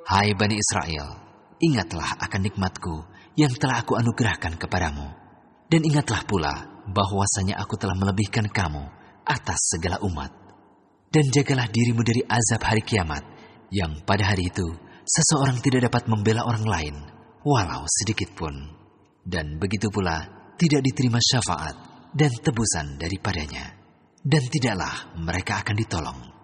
Hai Bani Israel, ingatlah akan nikmatku yang telah aku anugerahkan kepadamu. Dan ingatlah pula bahwasanya aku telah melebihkan kamu atas segala umat. Dan jagalah dirimu dari azab hari kiamat, yang pada hari itu seseorang tidak dapat membela orang lain, walau sedikit pun. Dan begitu pula tidak diterima syafaat dan tebusan daripadanya. Dan tidaklah mereka akan ditolong.